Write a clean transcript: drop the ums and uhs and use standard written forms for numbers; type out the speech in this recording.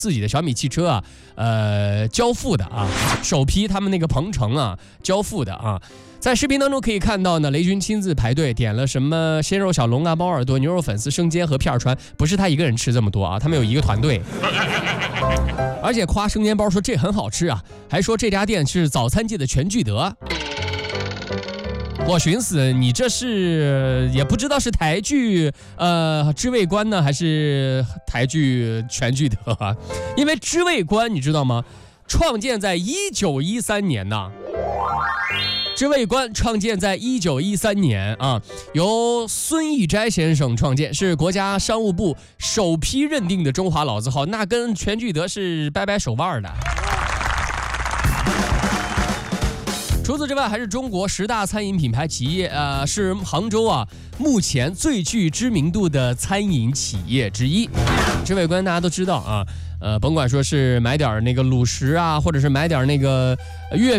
自己的小米汽车啊，交付的啊，首批他们那个鹏程啊交付的啊。在视频当中可以看到呢，雷军亲自排队点了什么鲜肉小龙啊、猫耳朵、牛肉粉丝、生煎和片川，不是他一个人吃这么多啊，他们有一个团队。而且夸生煎包说这很好吃啊，还说这家店是早餐界的全聚德。我寻思你这是也不知道是台剧知味观呢，还是台剧全聚德啊？因为知味观你知道吗？创建在1913年呐。知味观创建在1913年啊，由孙逸斋先生创建，是国家商务部首批认定的中华老字号，那跟全聚德是掰掰手腕的。除此之外，还是中国10大餐饮品牌企业，是杭州啊目前最具知名度的餐饮企业之一。知味观大家都知道啊，甭管说是买点那个卤食啊，或者是买点那个月